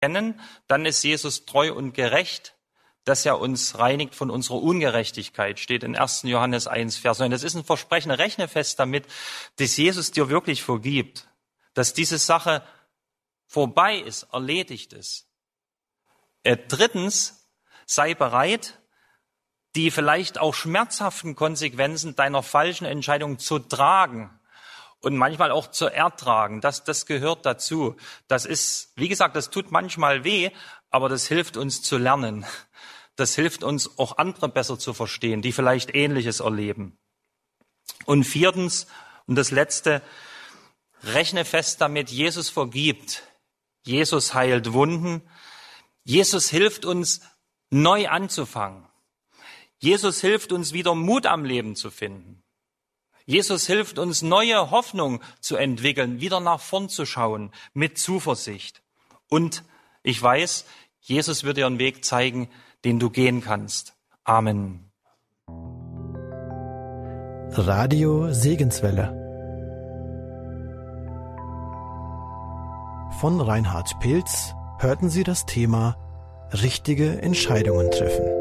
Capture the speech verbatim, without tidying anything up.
kennen, dann ist Jesus treu und gerecht, dass er uns reinigt von unserer Ungerechtigkeit, steht in ersten Johannes eins, Vers neun. Das ist ein Versprechen, rechne fest damit, dass Jesus dir wirklich vergibt, dass diese Sache vorbei ist, erledigt ist. Äh, drittens, sei bereit, die vielleicht auch schmerzhaften Konsequenzen deiner falschen Entscheidung zu tragen und manchmal auch zu ertragen. Das, das gehört dazu. Das ist, wie gesagt, das tut manchmal weh, aber das hilft uns zu lernen. Das hilft uns auch andere besser zu verstehen, die vielleicht Ähnliches erleben. Und viertens, und das Letzte, rechne fest damit, Jesus vergibt. Jesus heilt Wunden. Jesus hilft uns, neu anzufangen. Jesus hilft uns, wieder Mut am Leben zu finden. Jesus hilft uns, neue Hoffnung zu entwickeln, wieder nach vorn zu schauen, mit Zuversicht. Und ich weiß, Jesus wird dir einen Weg zeigen, den du gehen kannst. Amen. Radio Segenswelle von Reinhard Pilz hörten Sie das Thema Richtige Entscheidungen treffen.